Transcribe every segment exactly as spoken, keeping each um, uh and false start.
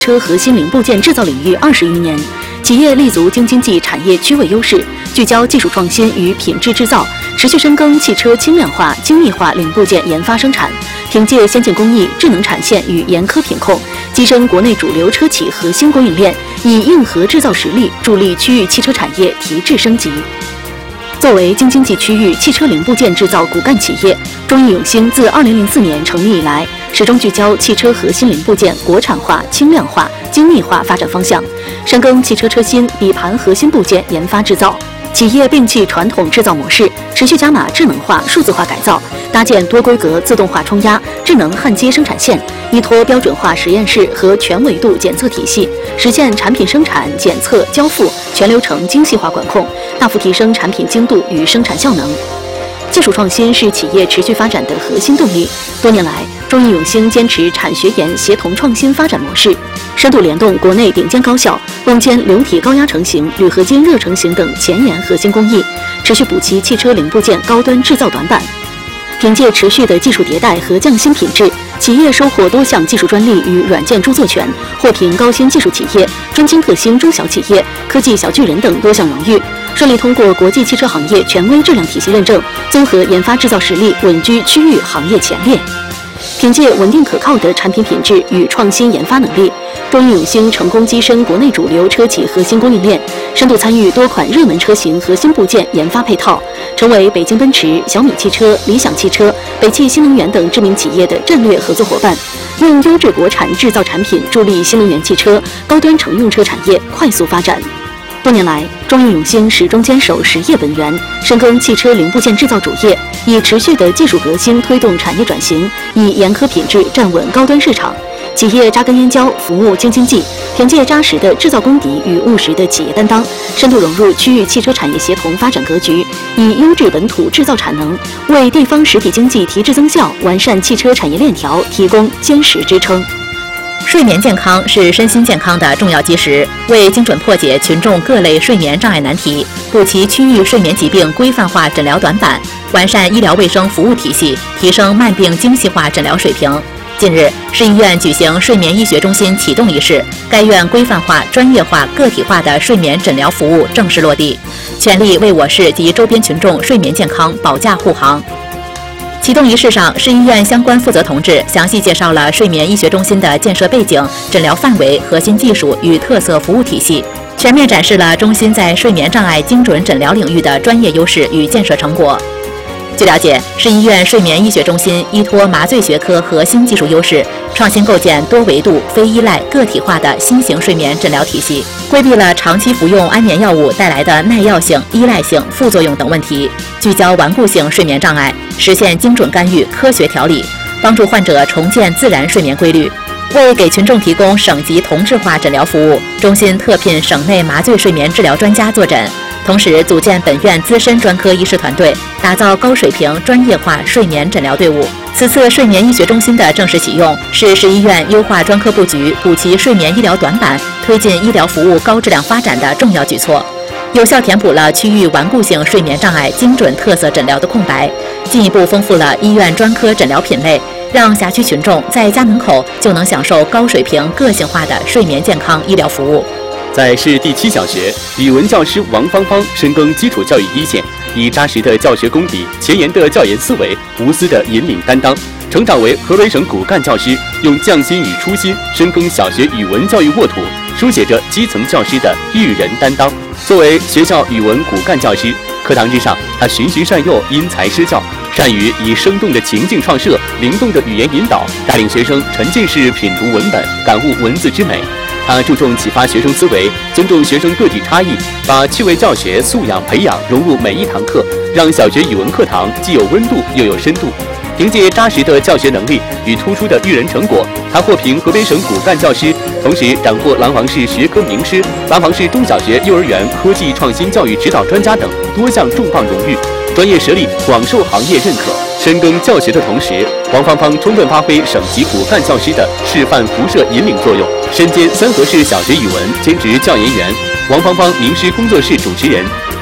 车核心零部件制造领域二十余年，企业立足京津冀产业区位优势，聚焦技术创新与品质制造，持续深耕汽车轻量化、精密化零部件研发生产，凭借先进工艺、智能产线与严苛品控，跻身国内主流车企核心供应链，以硬核制造实力助力区域汽车产业提质升级。作为京津冀区域汽车零部件制造骨干企业，中印永兴自二零零四年成立以来，始终聚焦汽车核心零部件国产化、轻量化、精密化发展方向，深耕汽车车芯、底盘核心部件研发制造。企业摒弃传统制造模式，持续加码智能化、数字化改造，搭建多规格自动化冲压、智能焊接生产线，依托标准化实验室和全维度检测体系，实现产品生产、检测、交付全流程精细化管控，大幅提升产品精度与生产效能。技术创新是企业持续发展的核心动力。多年来，中印永兴坚持产学研协同创新发展模式，深度联动国内顶尖高校，攻坚流体高压成型、铝合金热成型等前沿核心工艺，持续补齐汽车零部件高端制造短板。凭借持续的技术迭代和匠心品质，企业收获多项技术专利与软件著作权，获评高新技术企业、专精特新中小企业、科技小巨人等多项荣誉，顺利通过国际汽车行业权威质量体系认证，综合研发制造实力稳居区域行业前列。凭借稳定可靠的产品品质与创新研发能力，中印永兴成功跻身国内主流车企核心供应链，深度参与多款热门车型核心部件研发配套，成为北京奔驰、小米汽车、理想汽车、北汽新能源等知名企业的战略合作伙伴，用优质国产制造产品助力新能源汽车、高端乘用车产业快速发展。多年来，中印永兴始终坚守实业本源，深耕汽车零部件制造主业，以持续的技术革新推动产业转型，以严苛品质站稳高端市场。企业扎根燕郊，服务京津冀，凭借扎实的制造功底与务实的企业担当，深度融入区域汽车产业协同发展格局，以优质本土制造产能，为地方实体经济提质增效、完善汽车产业链条提供坚实支撑。 睡眠健康是身心健康的重要基石，为精准破解群众各类睡眠障碍难题，补齐区域睡眠疾病规范化诊疗短板，完善医疗卫生服务体系，提升慢病精细化诊疗水平。近日，市医院举行睡眠医学中心启动仪式，该院规范化、专业化、个体化的睡眠诊疗服务正式落地，全力为我市及周边群众睡眠健康保驾护航。启动仪式上，市医院相关负责同志详细介绍了睡眠医学中心的建设背景、诊疗范围、核心技术与特色服务体系，全面展示了中心在睡眠障碍精准诊疗领域的专业优势与建设成果。据了解，市医院睡眠医学中心依托麻醉学科核心技术优势，创新构建多维度、非依赖、个体化的新型睡眠诊疗体系，规避了长期服用安眠药物带来的耐药性、依赖性、副作用等问题，聚焦顽固性睡眠障碍，实现精准干预、科学调理，帮助患者重建自然睡眠规律。为给群众提供省级同质化诊疗服务，中心特聘省内麻醉睡眠治疗专家坐诊，同时组建本院资深专科医师团队，打造高水平专业化睡眠诊疗队伍。此次睡眠医学中心的正式启用，是市医院优化专科布局、补齐睡眠医疗短板、推进医疗服务高质量发展的重要举措，有效填补了区域顽固性睡眠障碍精准特色诊疗的空白，进一步丰富了医院专科诊疗品类，让辖区群众在家门口就能享受高水平、个性化的睡眠健康医疗服务。 在市第七小学，语文教师王芳芳深耕基础教育一线，以扎实的教学功底、前沿的教研思维、无私的引领担当，成长为河北省骨干教师，用匠心与初心深耕小学语文教育沃土，书写着基层教师的育人担当。作为学校语文骨干教师，课堂之上，他循循善诱、因材施教，善于以生动的情境创设、灵动的语言引导，带领学生沉浸式品读文本，感悟文字之美。他注重启发学生思维，尊重学生个体差异，把趣味教学、素养培养融入每一堂课，让小学语文课堂既有温度又有深度。凭借扎实的教学能力与突出的育人成果，他获评河北省骨干教师，同时斩获廊坊市学科名师、廊坊市中小学幼儿园科技创新教育指导专家等多项重磅荣誉，专业实力广受行业认可。深耕教学的同时，王芳芳充分发挥省级骨干教师的示范辐射引领作用，身兼三河市小学语文兼职教研员、王芳芳名师工作室主持人。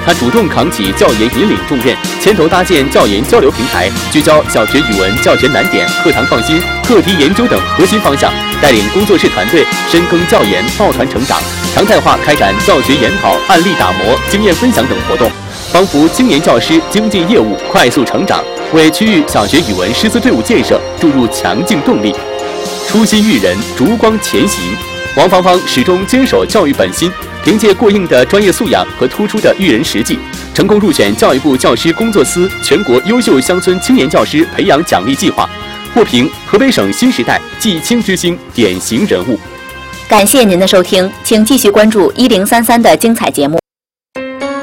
他主动扛起教研引领重任，牵头搭建教研交流平台，聚焦小学语文教学难点、课堂创新、课题研究等核心方向，带领工作室团队深耕教研，抱团成长，常态化开展教学研讨、案例打磨、经验分享等活动，帮扶青年教师精进业务、快速成长，为区域小学语文师资队伍建设注入强劲动力。初心育人，烛光前行。王芳芳始终坚守教育本心，凭借过硬的专业素养和突出的育人实际，成功入选教育部教师工作司全国优秀乡村青年教师培养奖励计划，获评河北省新时代继青之星典型人物。 感谢您的收听，请继续关注一零三三的精彩节目。